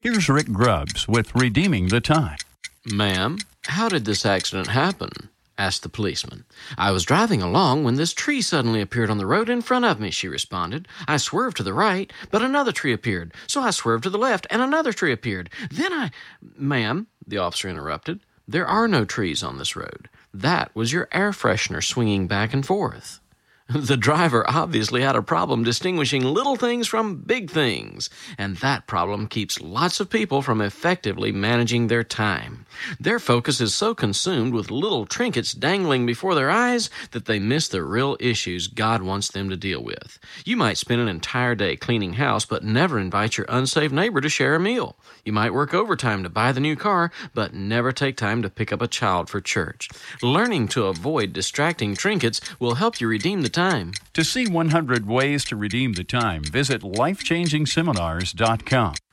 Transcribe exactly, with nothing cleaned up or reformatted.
Here's Rick Grubbs with Redeeming the Time. Ma'am, how did this accident happen? Asked the policeman. I was driving along when this tree suddenly appeared on the road in front of me, she responded. I swerved to the right, but another tree appeared. So I swerved to the left, and another tree appeared. Then I... Ma'am, the officer interrupted, there are no trees on this road. That was your air freshener swinging back and forth. The driver obviously had a problem distinguishing little things from big things, and that problem keeps lots of people from effectively managing their time. Their focus is so consumed with little trinkets dangling before their eyes that they miss the real issues God wants them to deal with. You might spend an entire day cleaning house, but never invite your unsaved neighbor to share a meal. You might work overtime to buy the new car, but never take time to pick up a child for church. Learning to avoid distracting trinkets will help you redeem the time. To see one hundred ways to redeem the time, visit life changing seminars dot com.